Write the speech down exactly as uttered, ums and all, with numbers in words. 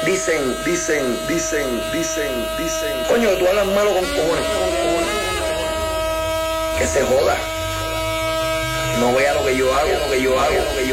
dicen, dicen, dicen, dicen, dicen. Coño, tú hablas malo con cojones. Que se joda. No vea lo que yo hago, lo que yo hago, lo que yo